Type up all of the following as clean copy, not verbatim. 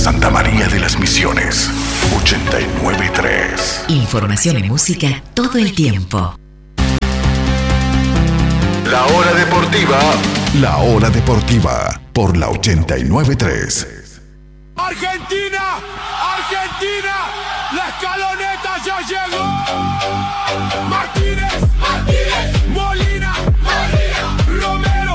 Santa María de las Misiones, 89.3. Información y música todo el tiempo. La Hora Deportiva. La Hora Deportiva por la 89.3. Argentina, Argentina, la escaloneta ya llegó. Martínez, Molina, Romero,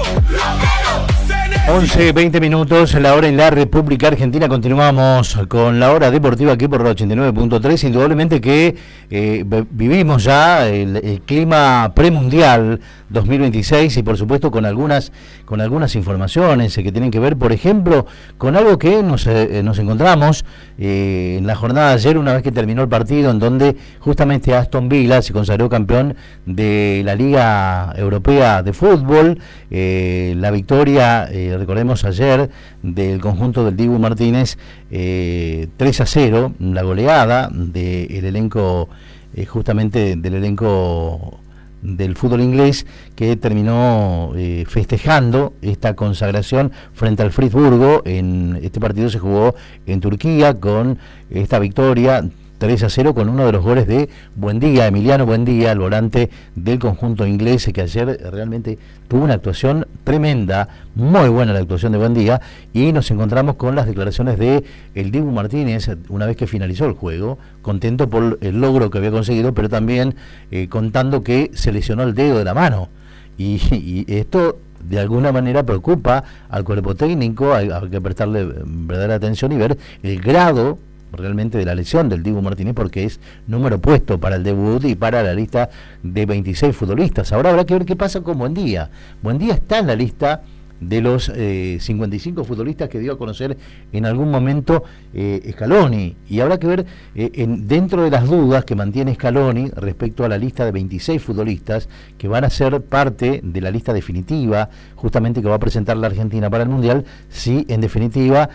11:20 minutos, la hora en la República Argentina. Continuamos con la hora deportiva aquí por la 89.3. Indudablemente que vivimos ya el clima premundial 2026 y por supuesto con algunas informaciones que tienen que ver, por ejemplo, con algo que nos encontramos en la jornada de ayer, una vez que terminó el partido, en donde justamente Aston Villa se consagró campeón de la Liga Europea de Fútbol. La victoria, recordemos ayer, del conjunto del Dibu Martínez, 3-0, la goleada del elenco, justamente del elenco del fútbol inglés, que terminó festejando esta consagración frente al Friburgo. En este partido se jugó en Turquía con esta victoria 3-0 con uno de los goles de Buendía, Emiliano Buendía, el volante del conjunto inglés, que ayer realmente tuvo una actuación tremenda, muy buena la actuación de Buendía, y nos encontramos con las declaraciones de el Dibu Martínez una vez que finalizó el juego, contento por el logro que había conseguido, pero también contando que se lesionó el dedo de la mano, y esto de alguna manera preocupa al cuerpo técnico. Hay que prestarle verdadera atención y ver el grado realmente de la lesión del Dibu Martínez, porque es número puesto para el debut y para la lista de 26 futbolistas. Ahora habrá que ver qué pasa con Buendía. Buendía está en la lista de los 55 futbolistas que dio a conocer en algún momento Scaloni, y habrá que ver dentro de las dudas que mantiene Scaloni respecto a la lista de 26 futbolistas que van a ser parte de la lista definitiva, justamente que va a presentar la Argentina para el Mundial, si en definitiva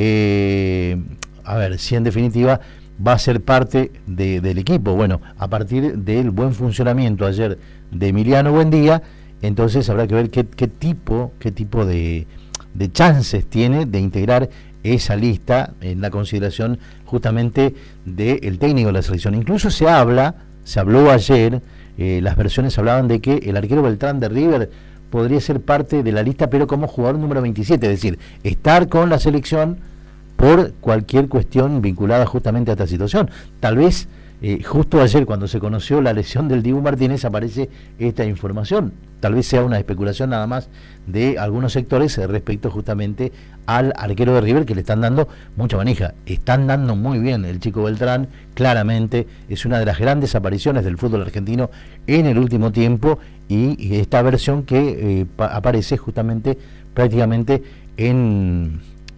va a ser parte del equipo. Bueno, a partir del buen funcionamiento ayer de Emiliano Buendía, entonces habrá que ver qué tipo de chances tiene de integrar esa lista en la consideración justamente del técnico de la selección. Incluso se habló ayer, las versiones hablaban de que el arquero Beltrán de River podría ser parte de la lista, pero como jugador número 27, es decir, estar con la selección por cualquier cuestión vinculada justamente a esta situación. Tal vez justo ayer, cuando se conoció la lesión del Dibu Martínez, aparece esta información. Tal vez sea una especulación nada más de algunos sectores respecto justamente al arquero de River, que le están dando mucha manija. Están dando muy bien el chico Beltrán, claramente es una de las grandes apariciones del fútbol argentino en el último tiempo, y esta versión que aparece justamente prácticamente en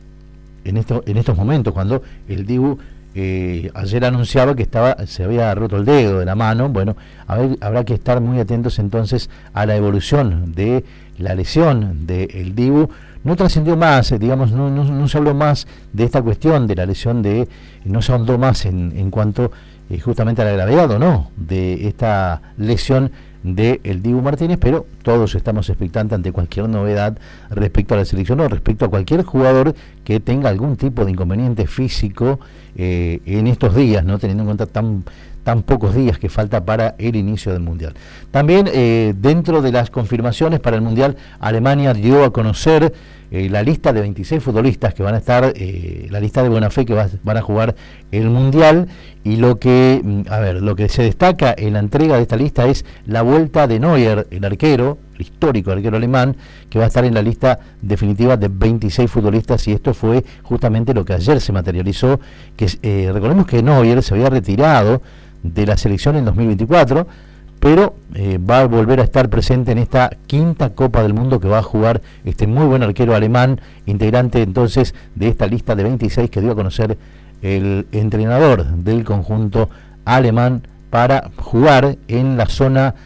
estos momentos, cuando el Dibu ayer anunciaba que se había roto el dedo de la mano. Bueno, habrá que estar muy atentos entonces a la evolución de la lesión del Dibu. No trascendió más, digamos, no se habló más de esta cuestión de la lesión, no se ahondó más en cuanto justamente a la gravedad o no de esta lesión de el Dibu Martínez, pero todos estamos expectantes ante cualquier novedad respecto a la selección o respecto a cualquier jugador que tenga algún tipo de inconveniente físico en estos días, ¿no? Teniendo en cuenta tan pocos días que falta para el inicio del Mundial. También dentro de las confirmaciones para el Mundial, Alemania dio a conocer la lista de 26 futbolistas que van a estar, la lista de buena fe que van a jugar el Mundial, y lo que se destaca en la entrega de esta lista es la vuelta de Neuer, el histórico arquero alemán, que va a estar en la lista definitiva de 26 futbolistas, y esto fue justamente lo que ayer se materializó, que recordemos que Neuer se había retirado de la selección en 2024, pero va a volver a estar presente en esta quinta Copa del Mundo que va a jugar este muy buen arquero alemán, integrante entonces de esta lista de 26 que dio a conocer el entrenador del conjunto alemán, para jugar en la zona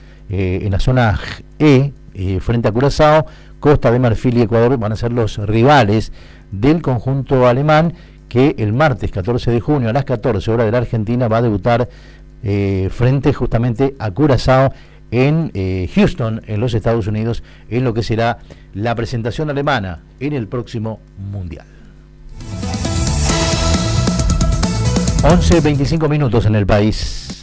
E, frente a Curazao. Costa de Marfil y Ecuador van a ser los rivales del conjunto alemán, que el martes 14 de junio a las 14 horas de la Argentina va a debutar frente justamente a Curazao en Houston, en los Estados Unidos, en lo que será la presentación alemana en el próximo Mundial. 11:25 minutos en el país.